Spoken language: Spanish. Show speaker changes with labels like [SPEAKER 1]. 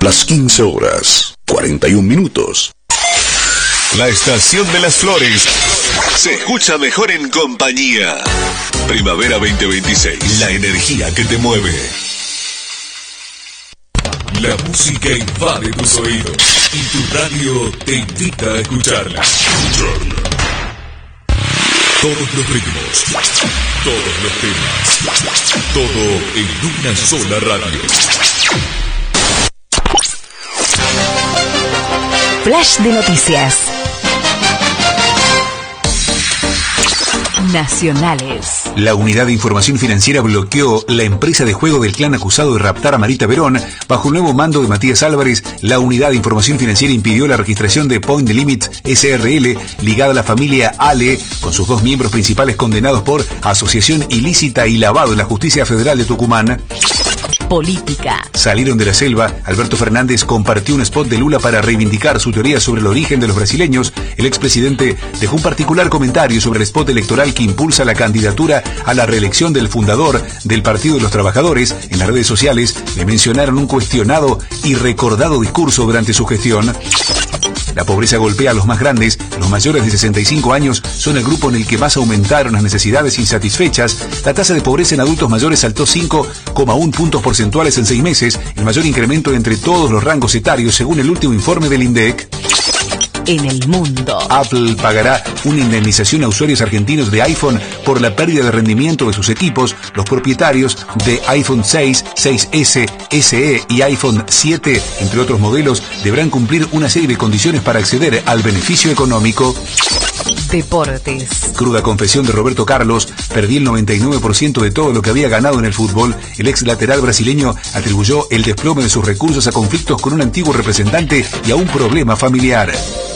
[SPEAKER 1] Las 15 horas, 41 minutos.
[SPEAKER 2] La Estación de las Flores se escucha mejor en compañía. Primavera 2026, la energía que te mueve. La música invade tus oídos y tu radio te invita a escucharla. Todos los ritmos, todos los temas, todo en una sola radio.
[SPEAKER 3] Flash de noticias nacionales.
[SPEAKER 4] La Unidad de Información Financiera bloqueó la empresa de juego del clan acusado de raptar a Marita Perón. Bajo el nuevo mando de Matías Álvarez, la Unidad de Información Financiera impidió la registración de Point Limit SRL, ligada a la familia Ale, con sus dos miembros principales condenados por asociación ilícita y lavado en la Justicia Federal de Tucumán.
[SPEAKER 3] Política.
[SPEAKER 4] Salieron de la selva. Alberto Fernández compartió un spot de Lula para reivindicar su teoría sobre el origen de los brasileños. El expresidente dejó un particular comentario sobre el spot electoral que impulsa la candidatura a la reelección del fundador del Partido de los Trabajadores. En las redes sociales le mencionaron un cuestionado y recordado discurso durante su gestión. La pobreza golpea a los más grandes. Los mayores de 65 años son el grupo en el que más aumentaron las necesidades insatisfechas. La tasa de pobreza en adultos mayores saltó 5,1 puntos porcentuales en 6 meses, el mayor incremento entre todos los rangos etarios, según el último informe del INDEC.
[SPEAKER 3] En el mundo.
[SPEAKER 4] Apple pagará una indemnización a usuarios argentinos de iPhone por la pérdida de rendimiento de sus equipos. Los propietarios de iPhone 6, 6S, SE y iPhone 7, entre otros modelos, deberán cumplir una serie de condiciones para acceder al beneficio económico.
[SPEAKER 3] Deportes.
[SPEAKER 4] Cruda confesión de Roberto Carlos: perdí el 99% de todo lo que había ganado en el fútbol. El ex lateral brasileño atribuyó el desplome de sus recursos a conflictos con un antiguo representante y a un problema familiar.